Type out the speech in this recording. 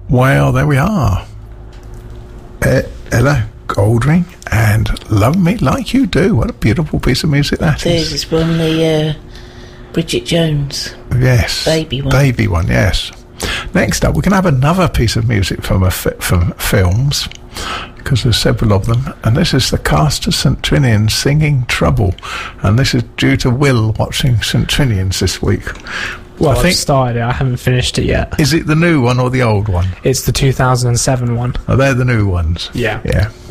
Well, there we are. Ella Golding and Love Me Like You Do. What a beautiful piece of music that This is from the Bridget Jones. Yes. Baby one. Baby one, yes. Next up, we can have another piece of music from films, because there's several of them, and this is the cast of St Trinians singing Trouble, and this is due to Will watching St Trinians this week. Well, I've started it, I haven't finished it yet. Is it the new one or the old one? It's the 2007 one. Oh, they're the new ones. Yeah. Yeah.